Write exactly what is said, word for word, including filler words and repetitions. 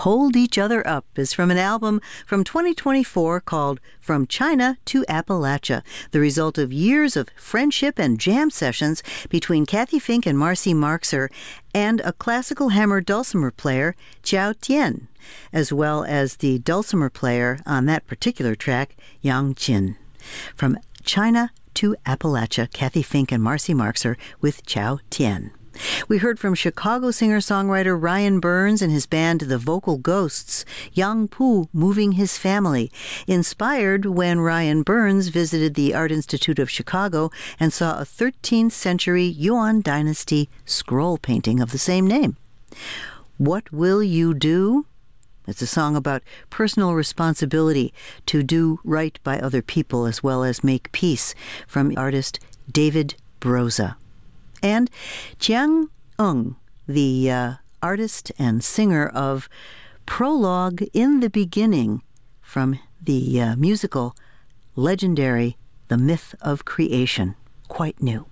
Hold Each Other Up is from an album from twenty twenty-four called From China to Appalachia, the result of years of friendship and jam sessions between Kathy Fink and Marcy Marxer and a classical hammer dulcimer player, Chiao Tien, as well as the dulcimer player on that particular track, Yang Qin. From China to Appalachia, Kathy Fink and Marcy Marxer with Chiao Tien. We heard from Chicago singer-songwriter Ryan Burns and his band The Vocal Ghosts, Yang Pu Moving His Family, inspired when Ryan Burns visited the Art Institute of Chicago and saw a thirteenth century Yuan dynasty scroll painting of the same name. What Will You Do? It's a song about personal responsibility to do right by other people as well as make peace, from artist David Broza. And Jiang Eng, the uh, artist and singer of Prologue in the Beginning, from the uh, musical legendary The Myth of Creation. Quite new.